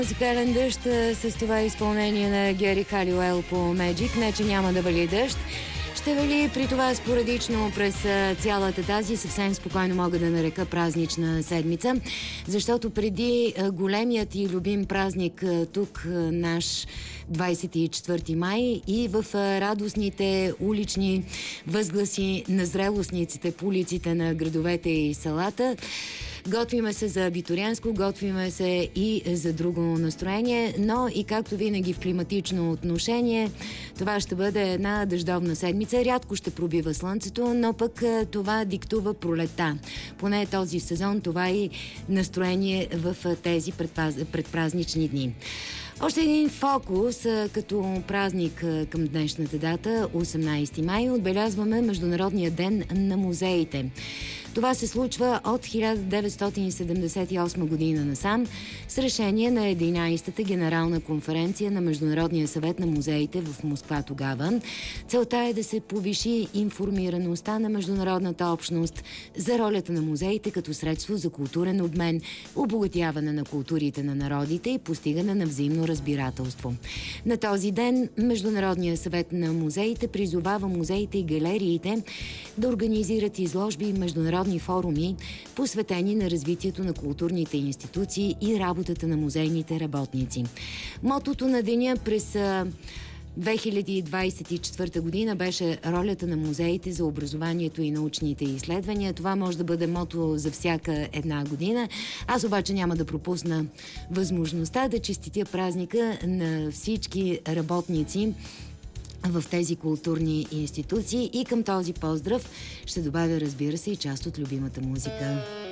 Музикален дъжд с това изпълнение на Гери Халиуел по Magic. Не, че няма да вали дъжд. Ще вали при това спорадично през цялата тази, съвсем спокойно мога да нарека, празнична седмица, защото преди големият и любим празник тук, наш 24 май, и в радостните улични възгласи на зрелостниците по улиците на градовете и селата, готвиме се за абитуриентско, готвиме се и за друго настроение, но и както винаги в климатично отношение, това ще бъде една дъждовна седмица. Рядко ще пробива слънцето, но пък това диктува пролета. Поне този сезон това е настроение в тези предпразнични дни. Още един фокус като празник към днешната дата, 18 май, отбелязваме Международния ден на музеите. Това се случва от 1978 година насам с решение на 11-та генерална конференция на Международния съвет на музеите в Москва тогава. Целта е да се повиши информираността на международната общност за ролята на музеите като средство за културен обмен, обогатяване на културите на народите и постигане на взаимно разбирателство. На този ден Международния съвет на музеите призовава музеите и галериите да организират изложби и международни форуми, посветени на развитието на културните институции и работата на музейните работници. Мотото на деня през 2024 година беше ролята на музеите за образованието и научните изследвания. Това може да бъде мото за всяка една година. Аз обаче няма да пропусна възможността да честитя празника на всички работници в тези културни институции, и към този поздрав ще добавя, разбира се, и част от любимата музика.